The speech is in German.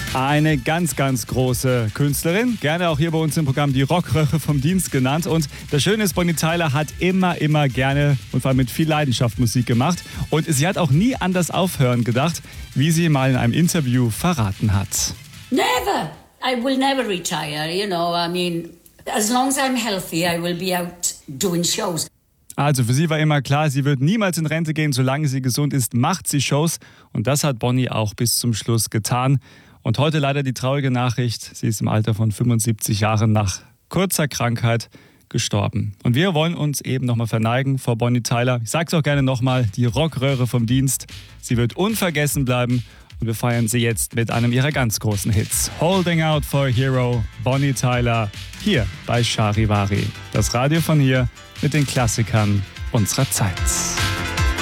Eine ganz, ganz große Künstlerin, gerne auch hier bei uns im Programm die Rockröhre vom Dienst genannt. Und das Schöne ist, Bonnie Tyler hat immer gerne und vor allem mit viel Leidenschaft Musik gemacht. Und sie hat auch nie an das Aufhören gedacht, wie sie mal in einem Interview verraten hat. Never! I will never retire, you know, I mean, as long as I'm healthy, I will be out doing shows. Also für sie war immer klar, sie wird niemals in Rente gehen, solange sie gesund ist, macht sie Shows. Und das hat Bonnie auch bis zum Schluss getan. Und heute leider die traurige Nachricht, sie ist im Alter von 75 Jahren nach kurzer Krankheit gestorben. Und wir wollen uns eben nochmal verneigen vor Bonnie Tyler. Ich sag's auch gerne nochmal, die Rockröhre vom Dienst. Sie wird unvergessen bleiben und wir feiern sie jetzt mit einem ihrer ganz großen Hits. Holding Out for a Hero, Bonnie Tyler, hier bei Charivari. Das Radio von hier mit den Klassikern unserer Zeit.